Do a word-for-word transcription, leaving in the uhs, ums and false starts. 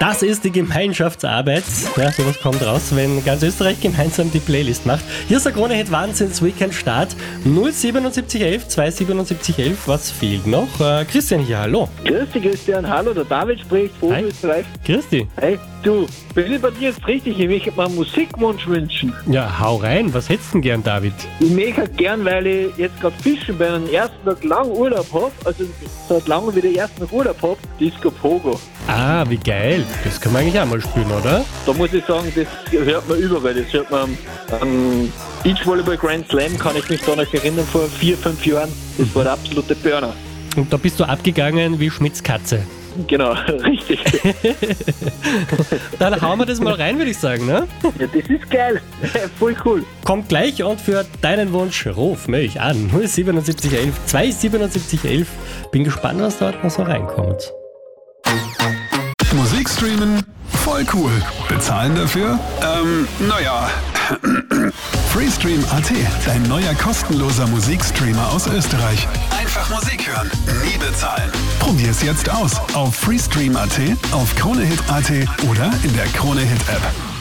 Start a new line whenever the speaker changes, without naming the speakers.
Das ist die Gemeinschaftsarbeit. Ja, sowas kommt raus, wenn ganz Österreich gemeinsam die Playlist macht. Hier ist der Krone-Hit Wahnsinns-Weekend-Start. null siebenundsiebzig elf zweihundertsiebenundsiebzig elf. Was fehlt noch? Äh, Christian hier, hallo.
Grüß dich, Christian. Hallo, der David spricht von
Hi.
Österreich.
Grüß dich.
Hey, du, bin ich bei dir jetzt richtig? Ich möchte mir einen Musikwunsch wünschen.
Ja, hau rein. Was hättest du denn gern, David?
Ich möchte gern, weil ich jetzt gerade fischen bin und den ersten Tag lang Urlaub habe, also seit langem wieder den ersten Tag Urlaub habe, Disco Pogo.
Ah, wie geil. Das können wir eigentlich auch mal spielen, oder?
Da muss ich sagen, das hört man überall. Das hört man am, am Beachvolleyball Grand Slam, kann ich mich da noch erinnern, vor vier, fünf Jahren. Das war der absolute Burner.
Und da bist du abgegangen wie Schmidts Katze.
Genau, richtig.
Dann hauen wir das mal rein, würde ich sagen, ne?
Ja, das ist geil. Voll cool.
Kommt gleich und für deinen Wunsch ruf mich an. null siebenundsiebzig elf zweihundertsiebenundsiebzig elf. Bin gespannt, was dort noch so reinkommt.
Musik streamen? Voll cool. Bezahlen dafür? Ähm, naja. Freestream Punkt at, dein neuer kostenloser Musikstreamer aus Österreich. Einfach Musik hören, nie bezahlen. Probier's jetzt aus auf Freestream Punkt at, auf Krone-Hit Punkt at oder in der Krone-Hit App.